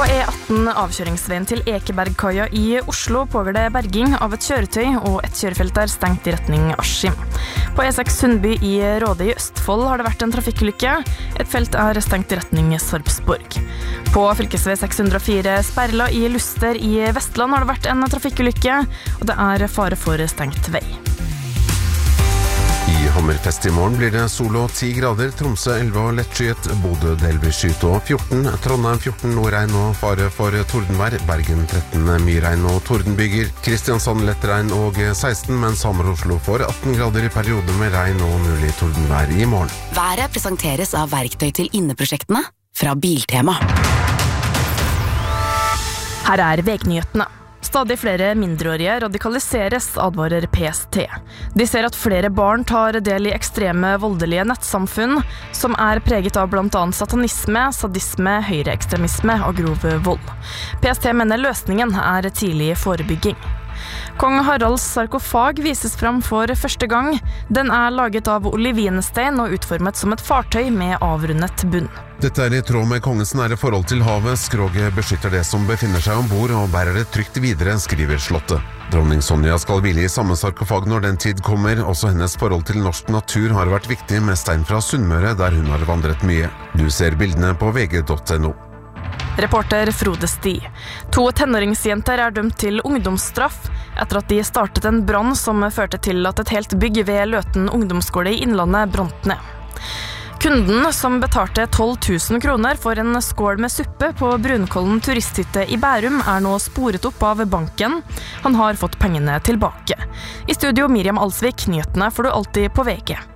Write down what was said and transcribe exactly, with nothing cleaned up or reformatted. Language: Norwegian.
E atten avkjøringsveien til Ekebergkaia i Oslo pågår det berging av et kjøretøy, og et kjørefelt er stengt i retning Askim. På E seks Sundby i Råde i Østfold har det vært en trafikkulykke. Et felt er stengt i retning Sarpsborg. På fylkesvei seks hundre og fire Sperla i Luster i Vestland har det vært en trafikkulykke, og det er fare for stengt vei. I Hammerfest i morgen blir det sol og ti grader, Tromsø elleve og lettskyet, Bodø delvis skyet og fjorten, Trondheim fjorten, nordregn og fare for tordenvær, Bergen tretten, mye regn og tordenbyger, Kristiansand lett regn og seksten, mens Hamar og Oslo får atten grader i perioder med regn og mulig tordenvær i morgen. Været presenteres av verktøy til inneprosjektene fra Biltema. Her er veknyhetene. Stadig flere mindreårige radikaliseres, advarer P S T. De ser at flere barn tar del i ekstreme voldelige nettsamfunn, som er preget av blant annet satanisme, sadisme, høyreekstremisme og grov vold. P S T mener løsningen er tidlig forebygging. Kong Haralds sarkofag vises fram for første gang. Den er laget av olivinstein og utformet som et fartøy med avrundet bunn. Dette er i tråd med kongens nære forhold til havet. Skroget beskytter det som befinner seg ombord og bærer det trygt videre, skriver slottet. Dronning Sonja skal hvile i samme sarkofag når den tid kommer. Også hennes forhold til norsk natur har vært viktig, med stein fra Sunnmøre, der hun har vandret mye. Du ser bildene på v g punktum n o. Reporter Frode Sti. To tenåringsjenter er dømt til ungdomsstraff etter at de startet en brann som førte til at et helt bygg ved Løten ungdomsskole i Innlandet brant ned. Kunden, som betalte tolv tusen kroner for en skål med suppe på Brunkollen turisthytte i Bærum, er nå sporet opp av banken. Han har fått pengene tilbake. I studio Miriam Alsvik, nyhetene får du alltid på V G.